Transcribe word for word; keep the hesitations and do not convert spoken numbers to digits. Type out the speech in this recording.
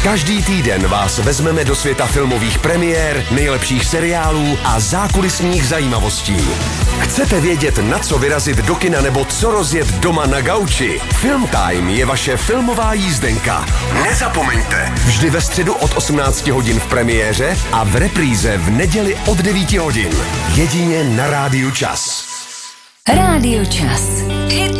Každý týden vás vezmeme do světa filmových premiér, nejlepších seriálů a zákulisních zajímavostí. Chcete vědět, na co vyrazit do kina nebo co rozjet doma na gauči? Film Time je vaše filmová jízdenka. Nezapomeňte, vždy ve středu od osmnácti hodin v premiéře a v repríze v neděli od devíti hodin. Jedině na Rádiu Čas. Rádio Čas. Hit